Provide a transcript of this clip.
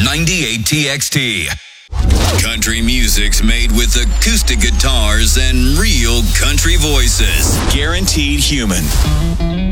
98 TXT. Country music's made with acoustic guitars and real country voices. Guaranteed human.